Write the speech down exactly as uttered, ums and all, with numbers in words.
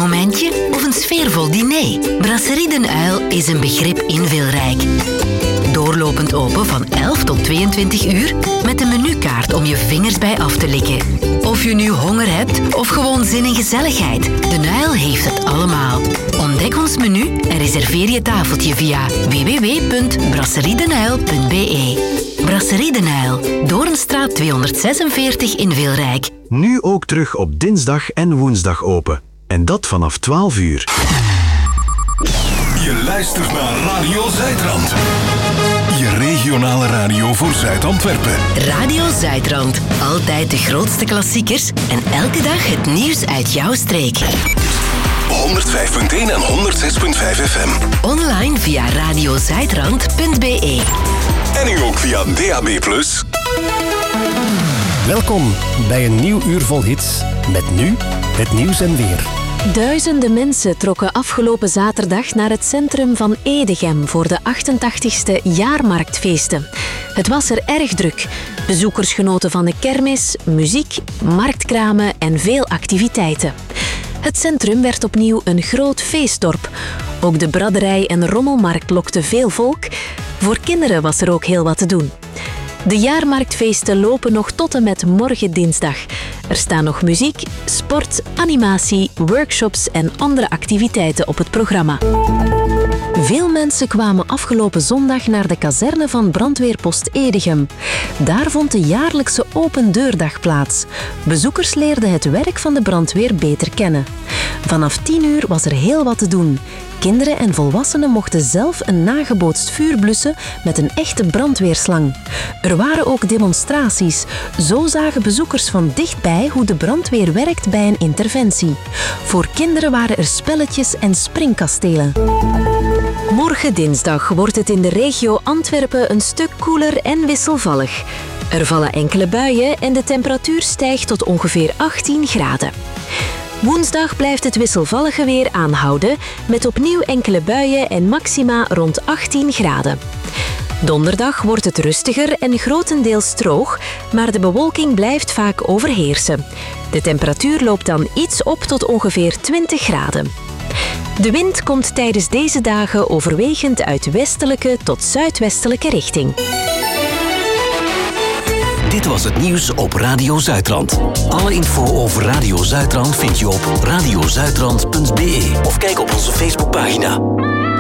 theemomentje of een sfeervol diner? Brasserie Den Uil is een begrip in Vilrijk. Doorlopend open van elf tot tweeëntwintig uur met een menukaart om je vingers bij af te likken. Of je nu honger hebt of gewoon zin in gezelligheid, Den Uil heeft het allemaal. Ontdek ons menu en reserveer je tafeltje via w w w punt brasseriedenuil punt b e. Brasserie Den Uil, Doornstraat tweehonderdzesenveertig in Vilrijk. Nu ook terug op dinsdag en woensdag open. En dat vanaf twaalf uur. Je luistert naar Radio Zuidrand. Je regionale radio voor Zuid-Antwerpen. Radio Zuidrand. Altijd de grootste klassiekers en elke dag het nieuws uit jouw streek. honderdvijf punt één en honderdzes punt vijf F M. Online via radiozuidrand punt b e. En nu ook via D A B plus. Welkom bij een nieuw uur vol hits. Met nu het nieuws en weer. Duizenden mensen trokken afgelopen zaterdag naar het centrum van Edegem voor de achtentachtigste jaarmarktfeesten. Het was er erg druk. Bezoekers genoten van de kermis, muziek, marktkramen en veel activiteiten. Het centrum werd opnieuw een groot feestdorp. Ook de braderij en rommelmarkt lokte veel volk. Voor kinderen was er ook heel wat te doen. De jaarmarktfeesten lopen nog tot en met morgen dinsdag. Er staan nog muziek, sport, animatie, workshops en andere activiteiten op het programma. Veel mensen kwamen afgelopen zondag naar de kazerne van brandweerpost Edegem. Daar vond de jaarlijkse open deurdag plaats. Bezoekers leerden het werk van de brandweer beter kennen. Vanaf tien uur was er heel wat te doen. Kinderen en volwassenen mochten zelf een nagebootst vuur blussen met een echte brandweerslang. Er waren ook demonstraties. Zo zagen bezoekers van dichtbij hoe de brandweer werkt bij een interventie. Voor kinderen waren er spelletjes en springkastelen. Morgen dinsdag wordt het in de regio Antwerpen een stuk koeler en wisselvallig. Er vallen enkele buien en de temperatuur stijgt tot ongeveer achttien graden. Woensdag blijft het wisselvallige weer aanhouden, met opnieuw enkele buien en maxima rond achttien graden. Donderdag wordt het rustiger en grotendeels droog, maar de bewolking blijft vaak overheersen. De temperatuur loopt dan iets op tot ongeveer twintig graden. De wind komt tijdens deze dagen overwegend uit westelijke tot zuidwestelijke richting. Dit was het nieuws op Radio Zuidrand. Alle info over Radio Zuidrand vind je op radiozuidrand punt b e of kijk op onze Facebookpagina.